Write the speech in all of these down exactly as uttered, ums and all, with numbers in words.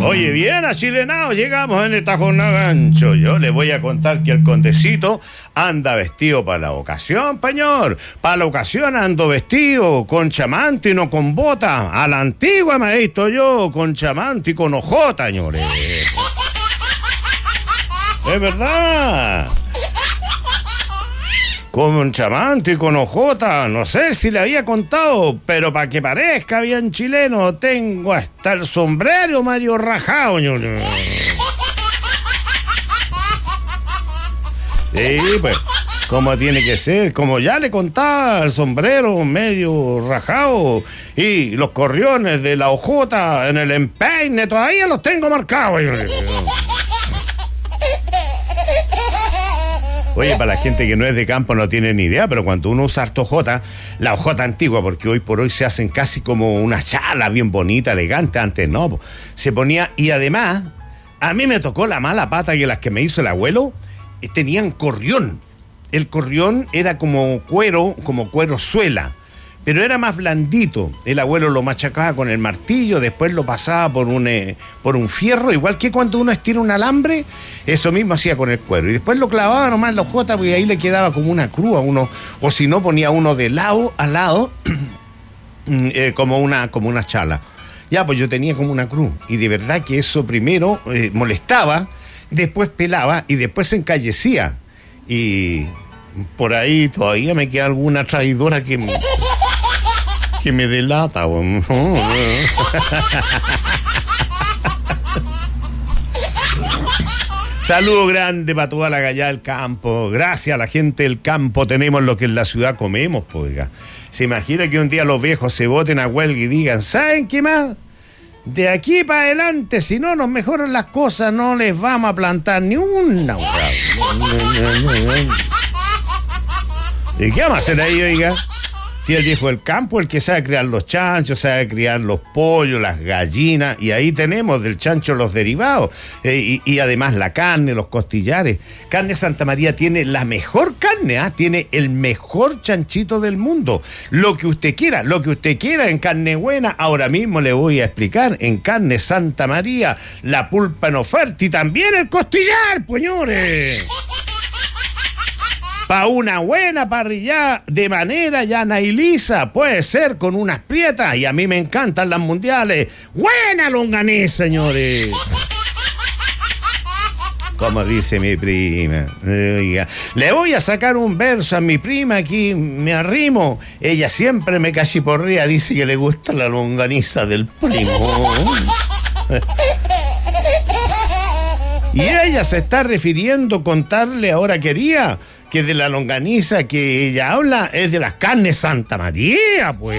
Oye, bien achilenados, llegamos en esta jornada gancho. Yo les voy a contar que el condecito anda vestido para la ocasión, señor. Para la ocasión ando vestido con chamanto y no con bota. A la antigua me he visto yo con chamanto y con ojota, señores. Es verdad. Con chamanto y con ojota, no sé si le había contado, pero para que parezca bien chileno, tengo hasta el sombrero medio rajado, ño. Sí, pues, como tiene que ser, como ya le contaba, el sombrero medio rajado y los corriones de la ojota en el empeine, todavía los tengo marcados, ño. Oye, para la gente que no es de campo no tiene ni idea, pero cuando uno usa harto ojota, la ojota antigua, porque hoy por hoy se hacen casi como una chala bien bonita, elegante, antes no, se ponía, y además, a mí me tocó la mala pata que las que me hizo el abuelo, eh, tenían corrión. El corrión era como cuero, como cuero suela, pero era más blandito. El abuelo lo machacaba con el martillo, después lo pasaba por un, eh, por un fierro, igual que cuando uno estira un alambre, eso mismo hacía con el cuero. Y después lo clavaba nomás en la hojota, porque ahí le quedaba como una cruz a uno, o si no ponía uno de lado a lado, eh, como, una, como una chala. Ya, pues yo tenía como una cruz, y de verdad que eso primero eh, molestaba, después pelaba, y después se encallecía. Y por ahí todavía me queda alguna traidora que me... que me delata. Saludo grande para toda la gallada del campo. Gracias a la gente del campo tenemos lo que en la ciudad comemos, pues. Se imagina que un día los viejos se boten a huelga y digan, ¿saben qué más? De aquí para adelante, si no nos mejoran las cosas, no les vamos a plantar ni una. ¿Y qué vamos a hacer ahí, oiga? Si el viejo del campo, el que sabe criar los chanchos, sabe criar los pollos, las gallinas, y ahí tenemos del chancho los derivados, eh, y, y además la carne, los costillares. Carne Santa María tiene la mejor carne, ¿ah? Tiene el mejor chanchito del mundo. Lo que usted quiera, lo que usted quiera en carne buena, ahora mismo le voy a explicar. En Carne Santa María, la pulpa en oferta y también el costillar, pues, señores. Pa' una buena parrillada de manera llana y lisa, puede ser con unas prietas, y a mí me encantan las mundiales. ¡Buena longaniza, señores! Como dice mi prima. Oiga, le voy a sacar un verso a mi prima aquí, me arrimo. Ella siempre me cachiporrea, dice que le gusta la longaniza del primo. Y ella se está refiriendo, contarle ahora quería, que de la longaniza que ella habla es de las carnes Santa María, pues.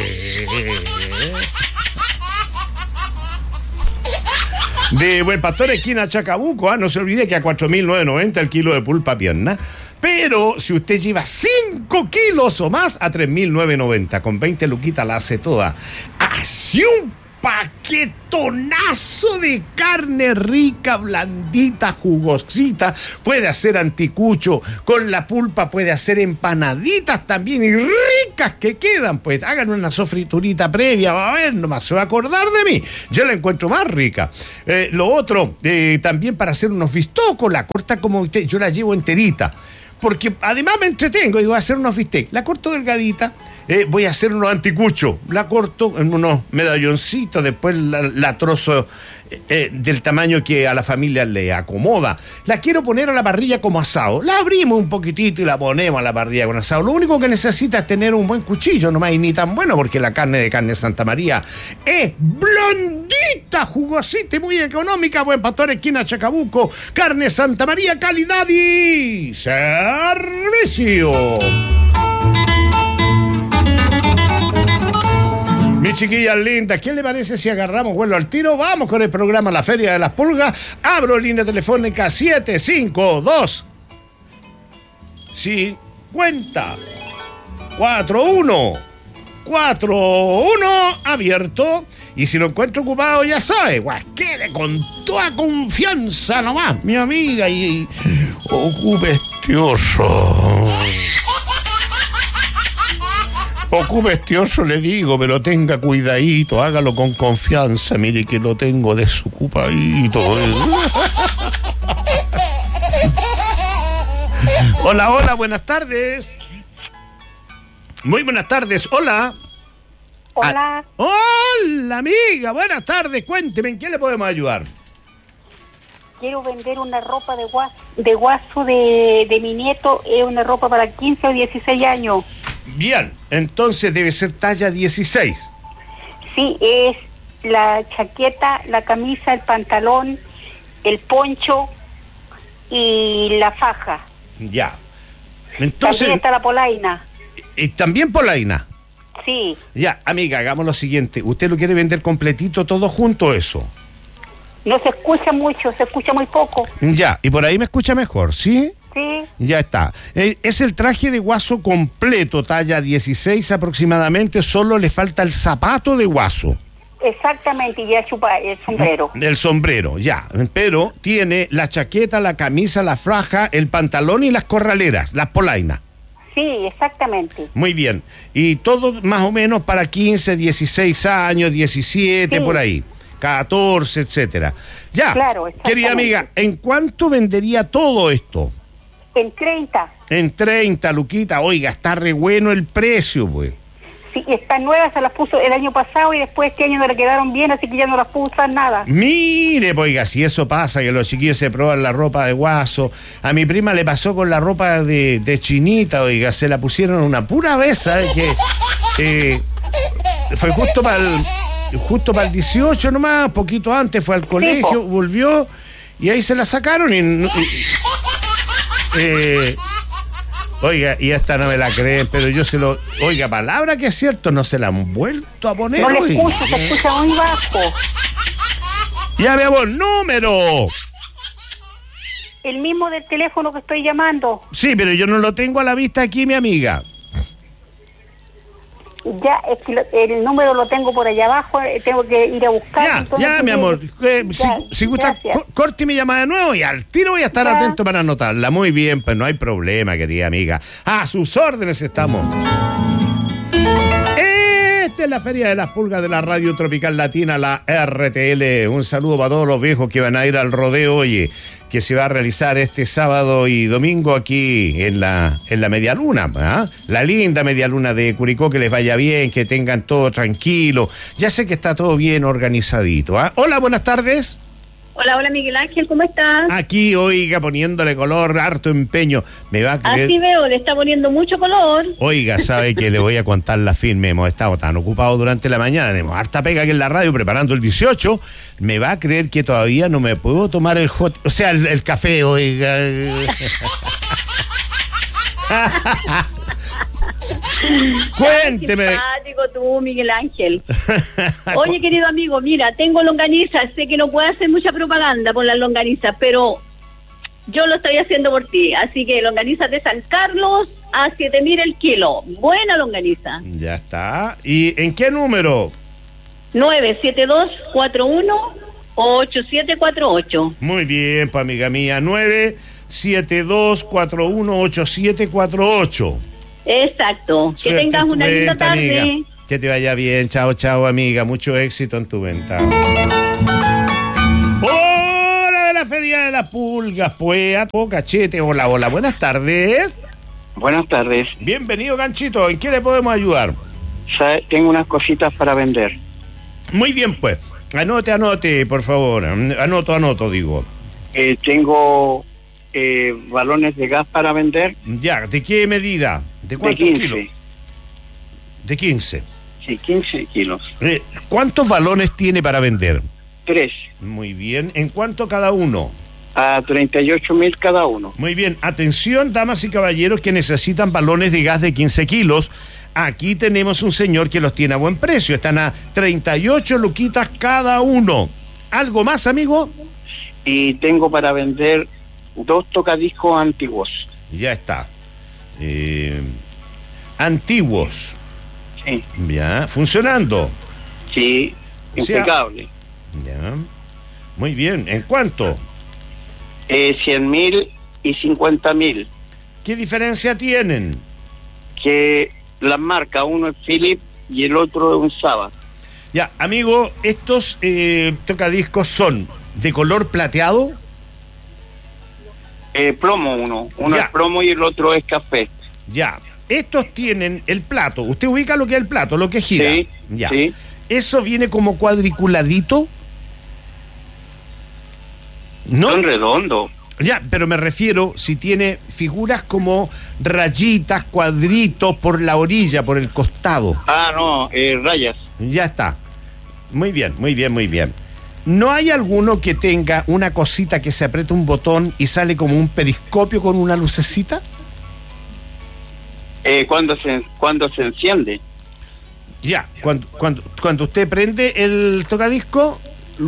De Buen Pastor, esquina Chacabuco, ¿eh? No se olvide que a cuatro mil novecientos noventa el kilo de pulpa pierna. Pero si usted lleva cinco kilos o más, a tres mil novecientos noventa. Con veinte luquitas la hace toda. Así un paquetonazo de carne rica, blandita, jugosita. Puede hacer anticucho, con la pulpa puede hacer empanaditas también, y ricas que quedan. Pues hagan una sofriturita previa, va a ver, nomás se va a acordar de mí. Yo la encuentro más rica. Eh, lo otro, eh, también para hacer unos bistocos, la corta como usted, yo la llevo enterita. Porque además me entretengo y voy a hacer unos bistecs. La corto delgadita, eh, voy a hacer unos anticuchos. La corto en unos medalloncitos, después la, la trozo eh, del tamaño que a la familia le acomoda. La quiero poner a la parrilla como asado. La abrimos un poquitito y la ponemos a la parrilla con asado. Lo único que necesita es tener un buen cuchillo, nomás, y ni tan bueno, porque la carne de Carne Santa María es blondita, jugosita y muy económica. Buen Pastor, esquina Chacabuco. Carne Santa María, calidad y servicio. Mis chiquillas lindas, ¿qué le parece si agarramos vuelo al tiro? Vamos con el programa La Feria de las Pulgas. Abro línea telefónica siete cinco dos cincuenta cuarenta y uno cuarenta y uno abierto. Y si lo encuentro ocupado, ya sabe, guasquere con toda confianza nomás, mi amiga, y, y ocupe este oso. Ocupe este oso, le digo, pero tenga cuidadito, hágalo con confianza, mire que lo tengo desocupadito. Hola, hola, buenas tardes. Muy buenas tardes, hola. Hola. Ah, hola, amiga, buenas tardes, cuénteme, ¿en qué le podemos ayudar? Quiero vender una ropa de guaso de, guaso de, de mi nieto, es una ropa para quince o dieciséis años. Bien, entonces debe ser talla dieciséis. Sí, es la chaqueta, la camisa, el pantalón, el poncho y la faja. Ya. Entonces, también está la polaina. ¿Y también polaina? Sí. Ya, amiga, hagamos lo siguiente. ¿Usted lo quiere vender completito, todo junto, eso? No se escucha mucho, se escucha muy poco. Ya, y por ahí me escucha mejor, ¿sí? Sí. Ya está. Eh, es el traje de guaso completo, talla dieciséis aproximadamente, solo le falta el zapato de guaso. Exactamente, y ya chupa el sombrero. El sombrero, ya. Pero tiene la chaqueta, la camisa, la faja, el pantalón y las corraleras, las polainas. Sí, exactamente. Muy bien. Y todo más o menos para quince, dieciséis años, diecisiete, sí, por ahí. catorce, etcétera. Ya, claro, querida amiga, ¿en cuánto vendería todo esto? En treinta. En treinta, Luquita. Oiga, está re bueno el precio, pues. Sí, están nuevas, se las puso el año pasado y después este año no le quedaron bien, así que ya no las puedo usar nada. Mire, pues, oiga, si eso pasa, que los chiquillos se prueban la ropa de guaso. A mi prima le pasó con la ropa de, de chinita, oiga, se la pusieron una pura vez, ¿sabes? Que eh, fue justo para el... Justo para el dieciocho nomás, poquito antes fue al colegio, sí, volvió y ahí se la sacaron y... y eh, oiga, y esta no me la creen, pero yo se lo... Oiga, palabra que es cierto, no se la han vuelto a poner. No le oiga. escucho, se escucha muy bajo. Ya veamos, número. El mismo del teléfono que estoy llamando. Sí, pero yo no lo tengo a la vista aquí, mi amiga. Ya, es que lo, el número lo tengo por allá abajo, eh, tengo que ir a buscar. Ya, ya, mi amor. Eh, ya, si, si gusta, co corte mi llamada de nuevo y al tiro voy a estar ya. atento para anotarla. Muy bien, pues no hay problema, querida amiga. A sus órdenes estamos. Esta es la Feria de las Pulgas de la Radio Tropical Latina, la R T L. Un saludo para todos los viejos que van a ir al rodeo, oye, que se va a realizar este sábado y domingo aquí en la en la Media Luna, ¿eh? La linda Media Luna de Curicó, que les vaya bien, que tengan todo tranquilo. Ya sé que está todo bien organizadito, ¿eh? Hola, buenas tardes. Hola, hola Miguel Ángel, ¿cómo estás? Aquí, oiga, poniéndole color, harto empeño. Me va a creer... Así veo, le está poniendo mucho color. Oiga, sabe que le voy a contar la firme. Hemos estado tan ocupados durante la mañana, tenemos harta pega aquí en la radio preparando el dieciocho. Me va a creer que todavía no me puedo tomar el hot... O sea, el, el café, oiga. Cuénteme. Qué simpático tú, Miguel Ángel. Oye, querido amigo, mira, tengo longaniza. Sé que no puedo hacer mucha propaganda por las longanizas, pero yo lo estoy haciendo por ti. Así que longaniza de San Carlos a siete mil el kilo. Buena longaniza. Ya está. ¿Y en qué número? nueve siete dos cuatro uno ocho siete cuatro ocho. Muy bien, pues amiga mía, nueve siete dos cuatro uno ocho siete cuatro ocho. Exacto. Suerte que tengas una venta, linda tarde. Amiga. Que te vaya bien. Chao, chao, amiga. Mucho éxito en tu venta. Hora de la Feria de las Pulgas, pues, a todo cachete. Hola, hola. Buenas tardes. Buenas tardes. Bienvenido, Ganchito. ¿En qué le podemos ayudar? ¿Sabe? Tengo unas cositas para vender. Muy bien, pues. Anote, anote, por favor. Anoto, anoto, digo. Eh, tengo eh, balones de gas para vender. Ya, ¿de qué medida? ¿De cuántos de quince. kilos? De quince. Sí, quince kilos. Eh, ¿Cuántos balones tiene para vender? Tres. Muy bien. ¿En cuánto cada uno? A treinta y ocho mil cada uno. Muy bien. Atención, damas y caballeros que necesitan balones de gas de quince kilos. Aquí tenemos un señor que los tiene a buen precio. Están a treinta y ocho luquitas cada uno. ¿Algo más, amigo? Y tengo para vender dos tocadiscos antiguos. Ya está. Eh, antiguos. Sí. Ya, funcionando. Sí, O sea, impecable. Ya. Muy bien. ¿En cuánto? Eh, cien mil y cincuenta mil. ¿Qué diferencia tienen? Que las marcas, uno es Philips y el otro es un Saba. Ya, amigo, estos eh, tocadiscos son de color plateado. Eh, plomo uno, uno Ya. es plomo y el otro es café. Ya, estos tienen el plato. Usted ubica lo que es el plato, lo que gira. Sí, ya. sí. Eso viene como cuadriculadito. ¿No? Son redondos. Ya, pero me refiero si tiene figuras como rayitas, cuadritos por la orilla, por el costado. Ah, no, eh, rayas. Ya está. Muy bien, muy bien, muy bien. ¿No hay alguno que tenga una cosita que se aprieta un botón y sale como un periscopio con una lucecita? Eh, cuando se cuando se enciende. Ya, cuando, cuando, cuando usted prende el tocadisco,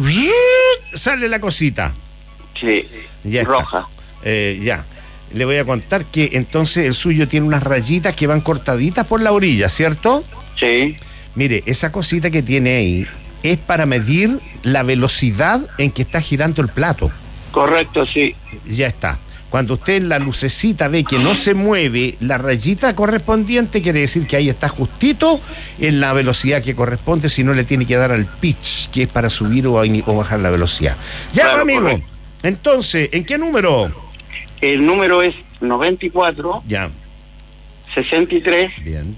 sale la cosita. Sí, Ya está. roja. Eh, ya. Le voy a contar que entonces el suyo tiene unas rayitas que van cortaditas por la orilla, ¿cierto? Sí, Mire, esa cosita que tiene ahí es para medir la velocidad en que está girando el plato. correcto, sí. Ya está. Cuando usted en la lucecita ve que no se mueve la rayita correspondiente, quiere decir que ahí está justito en la velocidad que corresponde, si no le tiene que dar al pitch, que es para subir o, o bajar la velocidad. Ya, Claro, amigo. correcto. Entonces, ¿en qué número? El número es noventa y cuatro, Ya, sesenta y tres, bien.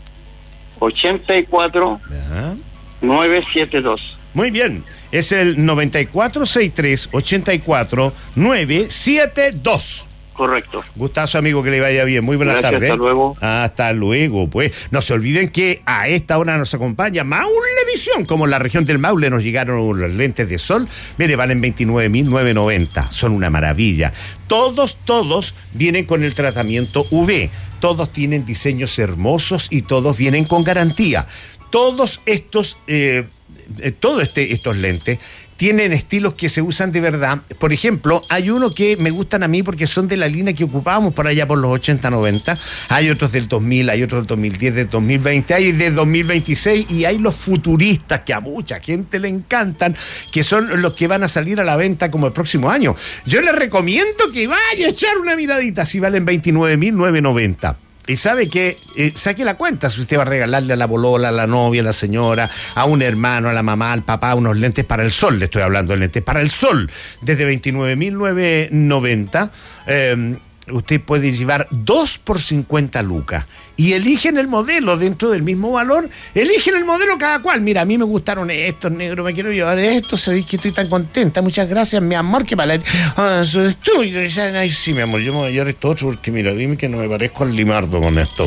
ochenta y cuatro, Ya. novecientos setenta y dos. Muy bien. Es el noventa y cuatro sesenta y tres ochenta y cuatro novecientos setenta y dos. Correcto. Gustazo, amigo, que le vaya bien. Muy buenas Gracias, tardes. hasta luego. Hasta luego, pues. No se olviden que a esta hora nos acompaña Maulevisión. Como en la región del Maule nos llegaron los lentes de sol. Mire, valen veintinueve mil novecientos noventa. Son una maravilla. Todos, todos vienen con el tratamiento U V. Todos tienen diseños hermosos y todos vienen con garantía. Todos estos, eh, eh, todos este, estos lentes tienen estilos que se usan de verdad. Por ejemplo, hay uno que me gustan a mí porque son de la línea que ocupábamos por allá por los ochenta, noventa. Hay otros del dos mil, hay otros del dos mil diez, del dos mil veinte, hay del dos mil veintiséis y hay los futuristas que a mucha gente le encantan, que son los que van a salir a la venta como el próximo año. Yo les recomiendo que vaya a echar una miradita, si valen veintinueve mil novecientos noventa. Y sabe que, eh, saque la cuenta, si usted va a regalarle a la bolola, a la novia, a la señora, a un hermano, a la mamá, al papá, unos lentes para el sol, le estoy hablando de lentes para el sol, desde veintinueve mil novecientos noventa, eh, usted puede llevar dos por cincuenta lucas. Y eligen el modelo dentro del mismo valor, eligen el modelo cada cual. Mira, a mí me gustaron estos, negro, me quiero llevar estos, sabéis que estoy tan contenta, muchas gracias, mi amor, que para la... Ah, eso es tuyo. Ay, sí, mi amor, yo me voy a llevar esto otro porque, mira, dime que no me parezco al Limardo con esto.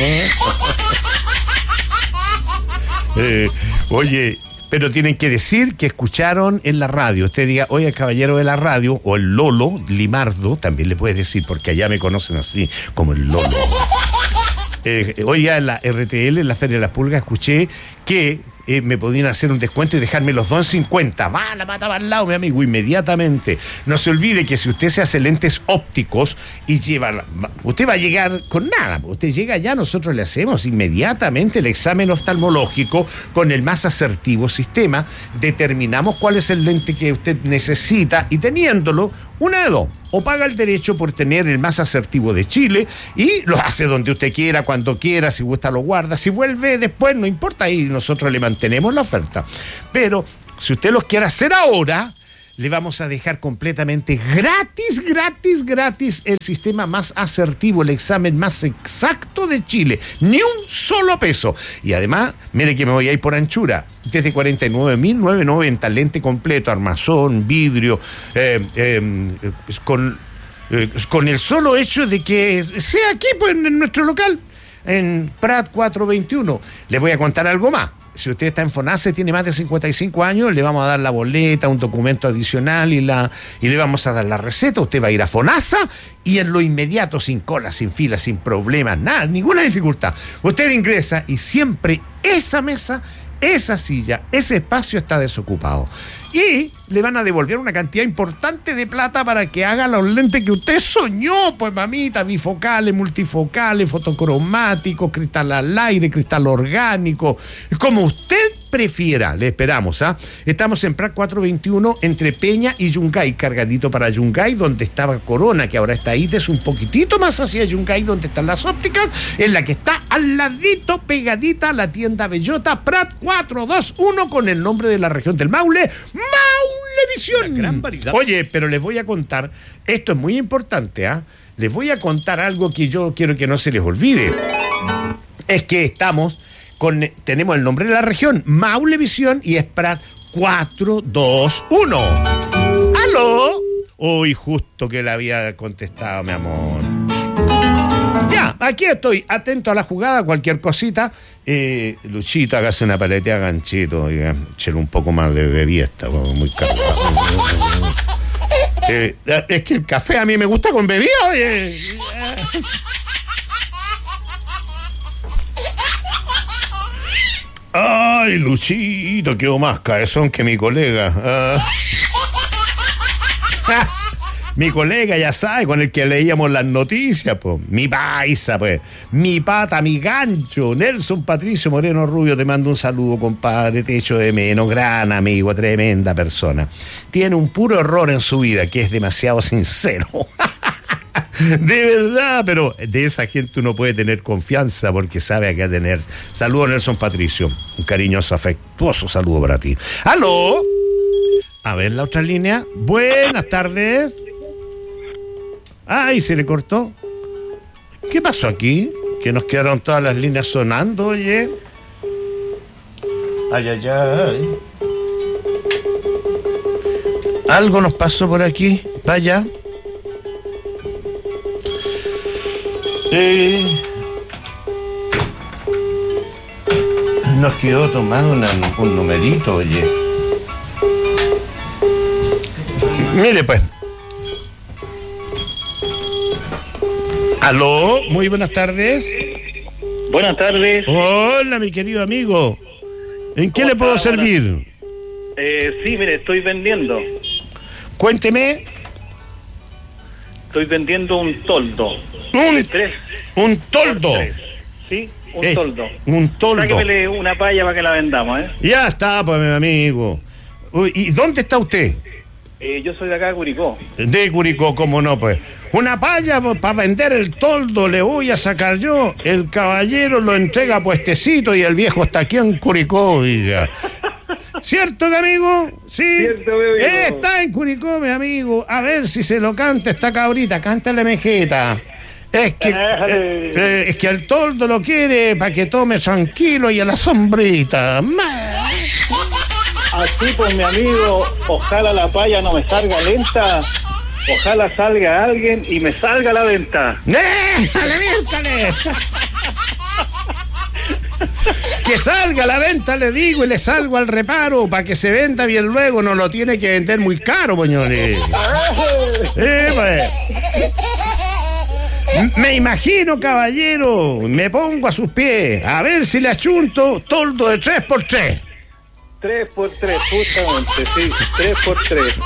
eh, oye... Pero tienen que decir que escucharon en la radio. Usted diga, oye, el caballero de la radio, o el Lolo, Limardo, también le puede decir, porque allá me conocen así, como el Lolo. Eh, hoy en la R T L, en la Feria de las Pulgas, escuché que eh, me podían hacer un descuento y dejarme los dos en cincuenta. Va, la mata va al lado, mi amigo, inmediatamente. No se olvide que si usted se hace lentes ópticos y lleva... La, usted va a llegar con nada. Usted llega allá, nosotros le hacemos inmediatamente el examen oftalmológico con el más asertivo sistema. Determinamos cuál es el lente que usted necesita y teniéndolo, una de dos, o paga el derecho por tener el más asertivo de Chile y lo hace donde usted quiera, cuando quiera, si gusta lo guarda, si vuelve después, no importa, ahí nosotros le mantenemos la oferta. Pero si usted los quiere hacer ahora, le vamos a dejar completamente gratis, gratis, gratis el sistema más asertivo, el examen más exacto de Chile. Ni un solo peso. Y además, mire que me voy a ir por anchura. Desde cuarenta y nueve mil novecientos noventa, lente completo, armazón, vidrio, eh, eh, con, eh, con el solo hecho de que sea aquí, pues, en nuestro local, en Prat cuatrocientos veintiuno. Les voy a contar algo más. Si usted está en FONASA y tiene más de cincuenta y cinco años, le vamos a dar la boleta, un documento adicional y, la, y le vamos a dar la receta. Usted va a ir a FONASA y en lo inmediato, sin cola, sin fila, sin problemas, nada, ninguna dificultad. Usted ingresa y siempre esa mesa, esa silla, ese espacio está desocupado. Y le van a devolver una cantidad importante de plata para que haga los lentes que usted soñó, pues mamita, bifocales, multifocales, fotocromáticos, cristal al aire, cristal orgánico, como usted prefiera. Le esperamos, ¿ah? Estamos en Prat cuatrocientos veintiuno entre Peña y Yungay, cargadito para Yungay, donde estaba Corona, que ahora está ahí, es un poquitito más hacia Yungay, donde están las ópticas, en la que está al ladito, pegadita, la tienda Bellota, Prat cuatrocientos veintiuno, con el nombre de la región del Maule, Maulevisión. Gran variedad. Oye, pero les voy a contar, esto es muy importante, ¿ah? Les voy a contar algo que yo quiero que no se les olvide. Es que estamos con, tenemos el nombre de la región, Maulevisión, y es Prat cuatrocientos veintiuno. ¡Aló! Uy, justo que le había contestado, mi amor. Ya, aquí estoy, atento a la jugada, cualquier cosita. Eh, Luchito, hágase una paletea ganchito, échale un poco más de bebida, está muy cargado. eh, es que el café a mí me gusta con bebida, oye. Ay, Luchito, quedó más cabezón que mi colega. Ah. Mi colega, ya sabe, con el que leíamos las noticias, pues. Mi paisa, pues. Mi pata, mi gancho. Nelson Patricio Moreno Rubio, te mando un saludo, compadre. Te echo de menos. Gran amigo, tremenda persona. Tiene un puro error en su vida, que es demasiado sincero. De verdad, pero de esa gente uno puede tener confianza porque sabe a qué tener. Saludos, Nelson Patricio. Un cariñoso, afectuoso saludo para ti. ¡Aló! A ver, la otra línea. Buenas tardes. Ay, se le cortó. ¿Qué pasó aquí? Que nos quedaron todas las líneas sonando, oye. Ay, ay, ay. Algo nos pasó por aquí. Vaya. Eh, nos quedó tomando una, un numerito, oye. Mire, pues. Aló, muy buenas tardes. Buenas tardes. Hola, mi querido amigo. ¿En qué le puedo servir? Eh, sí, mire, estoy vendiendo. Cuénteme. Estoy vendiendo un toldo. Un, tres, un toldo. tres. Sí, un Eh, toldo. Un toldo. Sáquemele una palla para que la vendamos, ¿eh? Ya está, pues, mi amigo. Uy, ¿y dónde está usted? Eh, yo soy de acá de Curicó. De Curicó, cómo no, pues. Una palla pues, para vender el toldo le voy a sacar yo. El caballero lo entrega puestecito y el viejo está aquí en Curicó, oiga. ¿Cierto, mi amigo? Sí. Cierto, mi amigo. Eh, está en Curicó, mi amigo. A ver si se lo canta esta cabrita. Cántale, mejeta. Es que, eh, eh, es que el toldo lo quiere para que tome tranquilo y a la sombrita. Así pues, mi amigo, ojalá la palla no me salga lenta, ojalá salga alguien y me salga a la venta. ¡Eh! ¡A la miércoles! Que salga a la venta, le digo, y le salgo al reparo para que se venda bien luego, no lo tiene que vender muy caro, poñones. Eh, pues. Me imagino, caballero, me pongo a sus pies, a ver si le achunto toldo de tres por tres. Tres por tres, justamente, sí, tres por tres.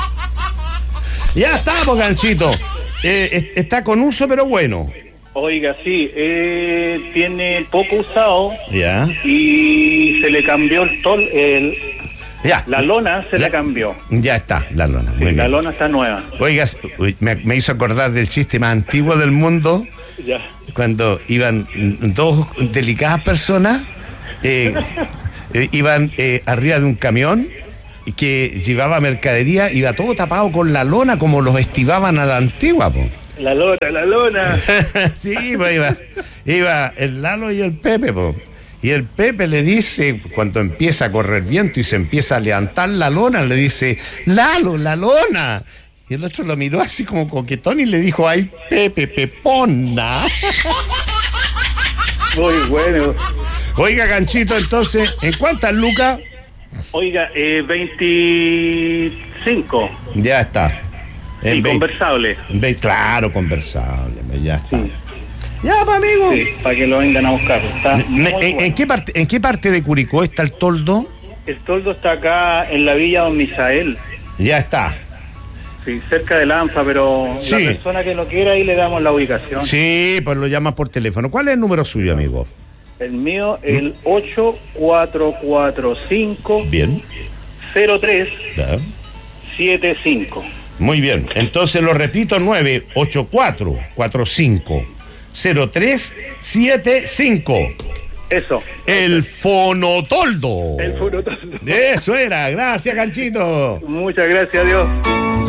Ya estamos, ganchito. Eh, está con uso, pero bueno. Oiga, sí, eh, tiene poco usado. Ya. Y se le cambió el tol, el, ya. La lona se la, le cambió. Ya está, la lona. Sí, muy la bien. lona está nueva. Oiga, me, me hizo acordar del chiste más antiguo del mundo. Ya. Cuando iban dos delicadas personas, eh, eh, iban eh, arriba de un camión que llevaba mercadería, iba todo tapado con la lona como los estivaban a la antigua, po. La lona, la lona. Sí, pues iba, iba el Lalo y el Pepe, po. Y el Pepe le dice, cuando empieza a correr viento y se empieza a levantar la lona, le dice, Lalo, la lona. Y el otro lo miró así como coquetón y le dijo, ay, Pepe, pepona. Muy bueno. Oiga, ganchito, entonces, ¿en cuántas lucas? Oiga, eh, veinticinco. Ya está. Sí, conversable. veinte, claro, conversable, ya está. Sí. Ya, pues, amigo. Sí, para que lo vengan a buscar. Está Me, muy en, bueno. ¿en, qué parte, ¿En qué parte de Curicó está el toldo? El toldo está acá en la villa Don Misael. Ya está. Sí, cerca de Lanfa, pero Sí. la persona que lo quiera ahí le damos la ubicación. Sí, pues lo llamas por teléfono. ¿Cuál es el número suyo, amigo? El mío, el ocho cuatro cuatro cinco Bien. cero tres Ya. siete cinco. Muy bien. Entonces lo repito, nueve ocho cuatro cuatro cinco cero tres siete cinco. Eso. El Fonotoldo. El Fonotoldo. Eso era. Gracias, Ganchito. Muchas gracias a Dios.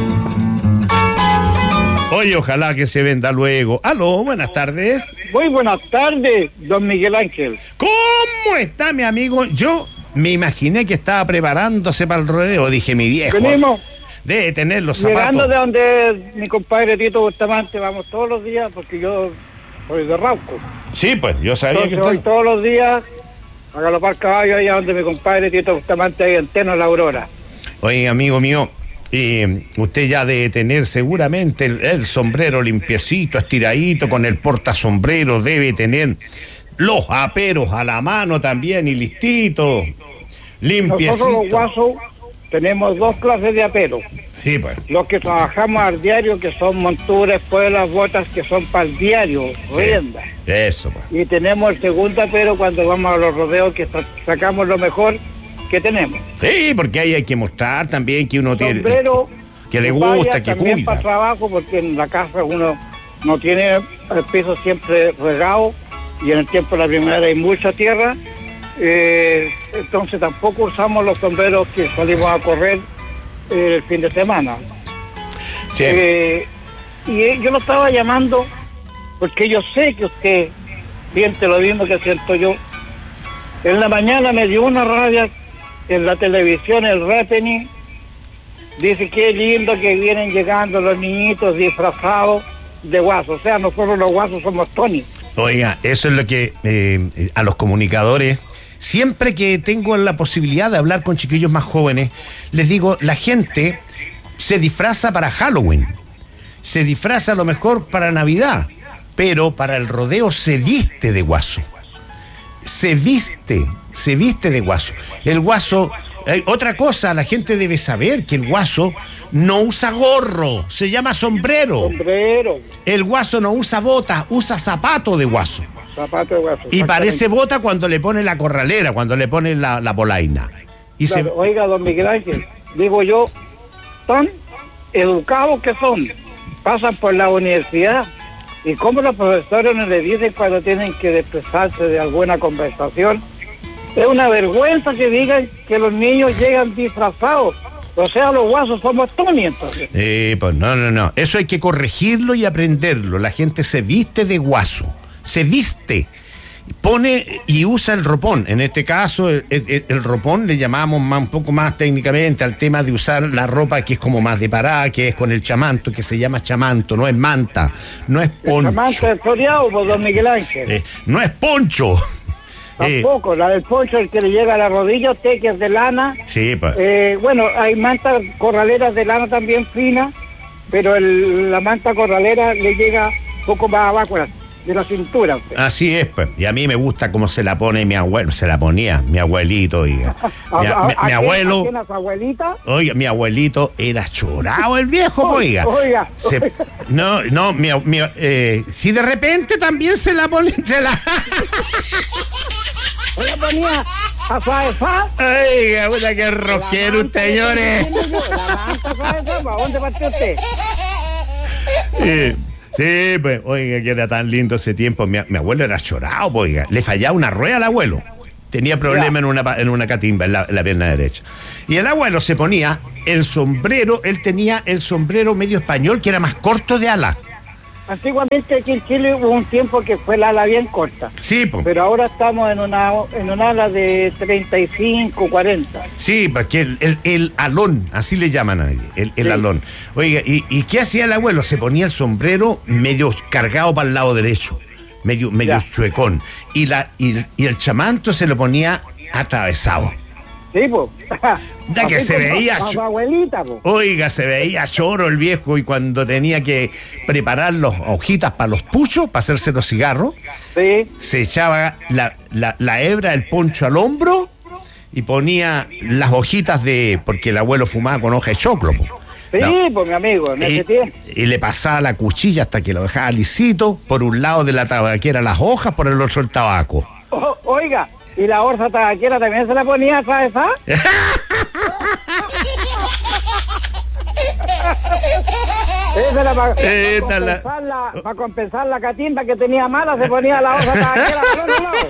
Oye, ojalá que se venda luego. Aló, buenas tardes. Muy buenas tardes, don Miguel Ángel. ¿Cómo está mi amigo? Yo me imaginé que estaba preparándose para el rodeo. Dije, mi viejo Venimos debe tener los llegando zapatos. de donde mi compadre Tito Bustamante, vamos todos los días, porque yo soy de Rauco. Sí, pues, yo sabía Entonces que voy usted... todos los días a galopar caballo allá donde mi compadre Tito Bustamante hay en Teno, La Aurora. Oye, amigo mío, eh, usted ya debe tener seguramente el, el sombrero limpiecito, estiradito, con el portasombrero, debe tener los aperos a la mano también y listito, limpiecito. Nosotros los guasos tenemos dos clases de apero. Sí, pues. Los que trabajamos al diario, que son monturas, pues las botas que son para el diario, riendas. Eso, pues. Y tenemos el segundo apero cuando vamos a los rodeos, que sa- sacamos lo mejor que tenemos. Sí, porque ahí hay que mostrar también que uno tiene... Sombrero, que le toalla, gusta, que también cuida. para trabajo, porque en la casa uno no tiene el piso siempre regado y en el tiempo de la primavera hay mucha tierra, eh, entonces tampoco usamos los sombreros que salimos a correr eh, el fin de semana. Sí. Eh, y eh, yo lo estaba llamando porque yo sé que usted siente lo mismo que siento yo. En la mañana me dio una rabia en la televisión, el Repeni. Dice que lindo que vienen llegando los niñitos disfrazados de guasos. O sea, nosotros los guasos somos Tony. Oiga, eso es lo que eh, eh, a los comunicadores, siempre que tengo la posibilidad de hablar con chiquillos más jóvenes, les digo, la gente se disfraza para Halloween, se disfraza a lo mejor para Navidad, pero para el rodeo se viste de guaso. Se viste, se viste de guaso. El guaso, eh, otra cosa, la gente debe saber que el guaso no usa gorro, se llama sombrero. Sombrero, El guaso no usa botas, usa zapato de guaso. zapato de guaso. Y parece bota cuando le pone la corralera, cuando le pone la, la polaina. Y Claro, se... Oiga, don Miguel Ángel, digo yo, tan educados que son, pasan por la universidad. ¿Y cómo los profesores no le dicen cuando tienen que expresarse de alguna conversación? Es una vergüenza que digan que los niños llegan disfrazados. O sea, los guasos somos Tony, entonces. Eh, pues no, no, no. Eso hay que corregirlo y aprenderlo. La gente se viste de guaso. Se viste. Pone y usa el ropón. En este caso, el, el- el ropón le llamamos más, un poco más técnicamente al tema de usar la ropa que es como más de parada, que es con el chamanto, que se llama chamanto, no es manta, no es poncho. Chamanta del floreado, pues, don Miguel Ángel. Eh, no es poncho. Eh, Tampoco, la del poncho, el que le llega a la rodilla, usted que es de lana. sí, pues. Eh, bueno, hay mantas corraleras de lana también finas, pero el- la manta corralera le llega un poco más abajo de la cintura. Usted. Así es, pues. Y a mí me gusta cómo se la pone mi abuelo, se la ponía mi abuelito, oiga. Mi, ¿A- a- mi- a mi quién- abuelo, a quién, a su abuelita? oiga, mi abuelito era chorado el viejo, pues, oiga. Oiga, Se- oiga. no, no, mi, mi- eh, si de repente también se la pone, se la... Ella ponía a suave fa. Oiga, puta que rockero usted, señores. La manta suave fa, ¿para dónde partió usted? Eh, sí, pues, oiga, que era tan lindo ese tiempo. Mi, mi abuelo era chorado, pues, oiga. Le fallaba una rueda al abuelo. Tenía problema en una, pa- en una catimba, en la, en la pierna derecha. Y el abuelo se ponía el sombrero, él tenía el sombrero medio español, que era más corto de ala. Antiguamente aquí en Chile hubo un tiempo que fue la ala bien corta, Sí, pues. pero ahora estamos en una en una ala de treinta y cinco, cuarenta. Sí, porque el, el, el alón, así le llaman a él, el, el Sí. alón. Oiga, ¿y, ¿y qué hacía el abuelo? Se ponía el sombrero medio cargado para el lado derecho, medio, medio Ya. chuecón. Y, la, y, y el chamanto se lo ponía atravesado. Sí, pues. Da que se veía A su chu- abuelita, pues. Oiga, se veía choro el viejo y cuando tenía que preparar las hojitas para los puchos, para hacerse los cigarros, Sí. se echaba la, la, la hebra del poncho al hombro y ponía las hojitas de... porque el abuelo fumaba con hoja de choclo, po. Sí, No. pues mi amigo, en Y, ese tiempo. y le pasaba la cuchilla hasta que lo dejaba lisito, por un lado de la tabaquera las hojas, por el otro el tabaco. O- oiga, ¿y la orza tabaquera también se la ponía atravesada? Esa era para Esta la- compensar la, para compensar la catimba que tenía mala, se ponía la orza tabaquera por otro lado.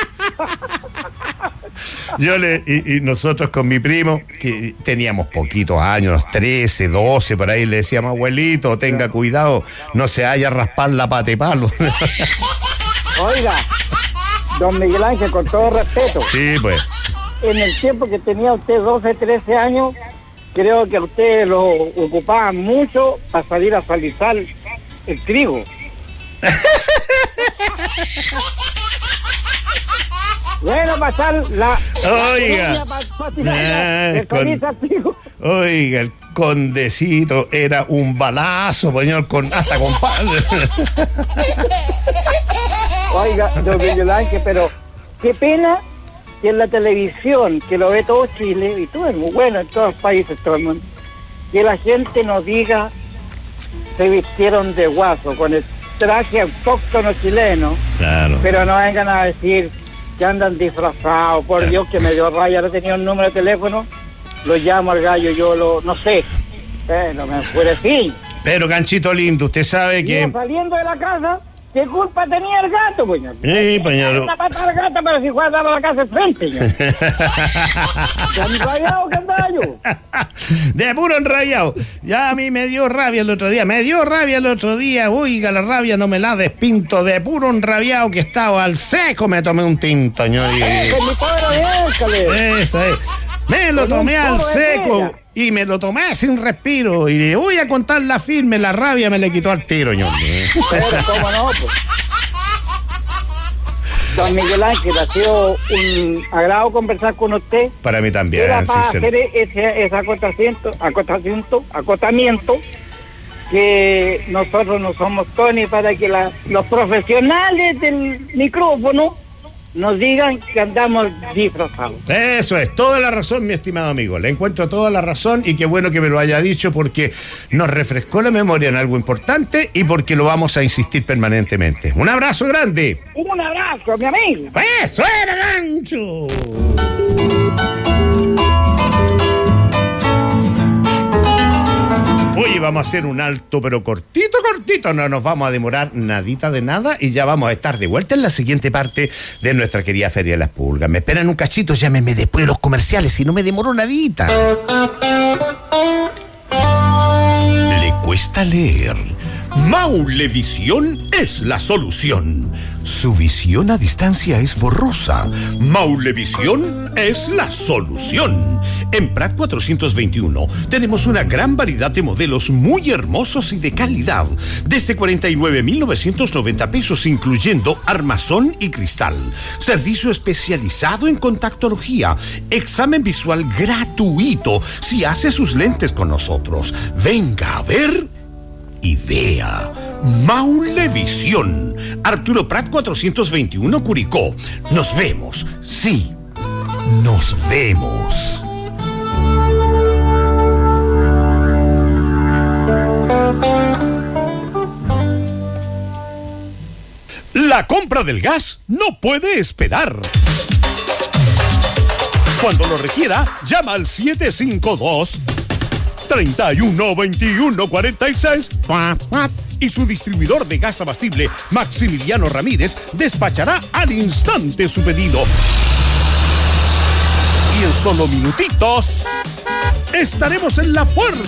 Yo le, y, y nosotros con mi primo, que teníamos poquitos años, trece, doce, por ahí, le decíamos, abuelito, tenga cuidado, no se vaya a raspar la pata de palo. Oiga, don Miguel Ángel, con todo respeto, Sí, pues. en el tiempo que tenía usted doce, trece años, creo que a usted lo ocupaban mucho para salir a salizar el trigo. Bueno, pasar la... Oiga. la pa- pa- tirar Ah, el con- saliza al trigo. Oiga, el condecito era un balazo, señor, con, hasta con palo. Oiga, don Miguel Ángel, pero qué pena que en la televisión, que lo ve todo Chile, y todo es muy bueno en todos los países, todo el mundo, que la gente nos diga se vistieron de guaso, con el traje autóctono chileno, Claro. pero no vengan a decir que andan disfrazados. Por Dios, que me dio raya, no tenía un número de teléfono, lo llamo al gallo, yo lo, no sé, pero me enfurecí. Pero, ganchito lindo, usted sabe Iba que... saliendo de la casa, ¿qué culpa tenía el gato, pues? Sí, señor. Una pata al gato, pero si fue a dar a la casa de frente, ya. Ya ni rayado que andaba yo. De puro enrayado. Ya a mí me dio rabia el otro día. Me dio rabia el otro día. Oiga, la rabia no me la despinto. De puro enrabiado que estaba al seco me tomé un tinto, señor. y- Que mi padre échale. Esa es. Me lo Con un tomé al puro de seco pera. y me lo tomé sin respiro. Y le voy a contar la firme, la rabia me le quitó al tiro, señor. Pero cómo no, pues. Don Miguel Ángel, ha sido un agrado conversar con usted. Para mí también, Era para sí, se- hacer ese, ese acotamiento, acotamiento, acotamiento, que nosotros no somos Tony, para que la- los profesionales del micrófono nos digan que andamos disfrazados. Eso es, toda la razón, mi estimado amigo. Le encuentro toda la razón y qué bueno que me lo haya dicho porque nos refrescó la memoria en algo importante y porque lo vamos a insistir permanentemente. Un abrazo grande. Un abrazo, mi amigo. ¡Eso era, gancho! Oye, vamos a hacer un alto, pero cortito, cortito. No nos vamos a demorar nadita de nada y ya vamos a estar de vuelta en la siguiente parte de nuestra querida Feria de las Pulgas. Me esperan un cachito, llámenme después de los comerciales, si no me demoro nadita. ¿Le cuesta leer? Maulevisión es la solución. Su visión a distancia es borrosa. Maulevisión es la solución. En Prat cuatrocientos veintiuno tenemos una gran variedad de modelos muy hermosos y de calidad. Desde cuarenta y nueve mil novecientos noventa pesos, incluyendo armazón y cristal. Servicio especializado en contactología. Examen visual gratuito si hace sus lentes con nosotros. Venga a ver y vea. Maulevisión. Arturo Prat cuatrocientos veintiuno, Curicó. Nos vemos. Sí, nos vemos. La compra del gas no puede esperar. Cuando lo requiera, llama al siete cinco dos, tres uno, veintiuno, cuarenta y seis y su distribuidor de gas abastible, Maximiliano Ramírez, despachará al instante su pedido. Y en solo minutitos estaremos en la puerta